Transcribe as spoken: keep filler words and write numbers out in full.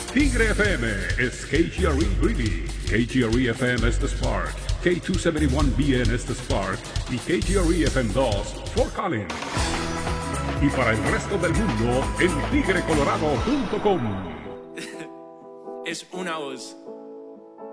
Tigre F M is K G R E Greeley, K G R E F M es The Spark, K doscientos setenta y uno B N es The Spark y K G R E F M dos Fort Collins. Y para el resto del mundo en tigre colorado punto com. Es una voz.